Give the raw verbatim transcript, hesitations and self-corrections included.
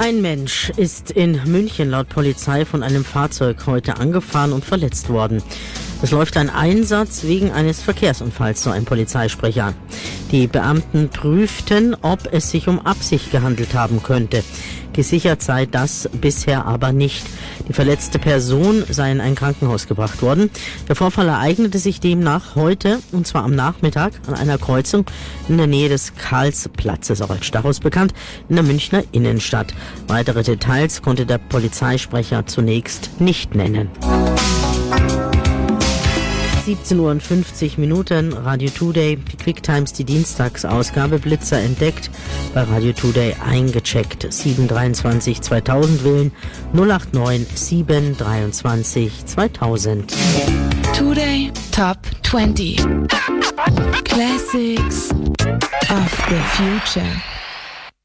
Ein Mensch ist in München laut Polizei von einem Fahrzeug heute angefahren und verletzt worden. Es läuft ein Einsatz wegen eines Verkehrsunfalls, so ein Polizeisprecher. Die Beamten prüften, ob es sich um Absicht gehandelt haben könnte. Gesichert sei das bisher aber nicht. Die verletzte Person sei in ein Krankenhaus gebracht worden. Der Vorfall ereignete sich demnach heute, und zwar am Nachmittag, an einer Kreuzung in der Nähe des Karlsplatzes, auch als Stachus bekannt, in der Münchner Innenstadt. Weitere Details konnte der Polizeisprecher zunächst nicht nennen. siebzehn Uhr fünfzig Minuten, Radio Today, die Quicktimes, die Dienstagsausgabe, Blitzer entdeckt, bei Radio Today eingecheckt, sieben dreiundzwanzig zweitausend wählen, null acht neun sieben dreiundzwanzig zweitausend. Today Top zwanzig Classics of the Future.